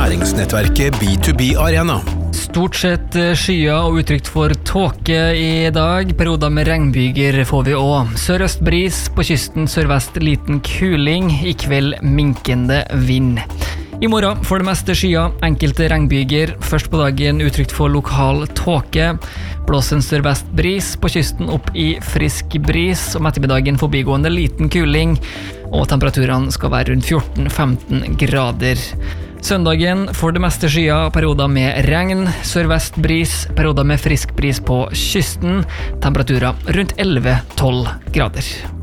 læringsnettverket B2B Arena. Stort sett skyer og utrygt for tåke i dag. Perioder med regnbyger får vi også. Sørøst bris, på kysten sørvest liten kuling. I kveld minkende vind. I morgen for det meste skyer, enkelte regnbyger. Først på dagen utrygt for lokal tåke. Blåser en sørvest bris, på kysten opp i frisk bris. Om ettermiddagen forbigående liten kuling. Og temperaturene skal være rundt 14-15 grader. Søndagen for det meste skyer, perioder med regn, sørvest bris, perioder med frisk bris på kysten, temperaturer rundt 11-12 grader.